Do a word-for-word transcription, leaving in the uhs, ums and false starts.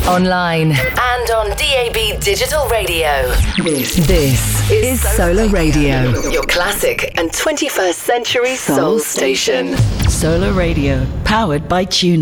online, and on D A B Digital Radio. This, this is Solar Radio, your classic and twenty-first century soul station. Solar Radio, powered by Tuna.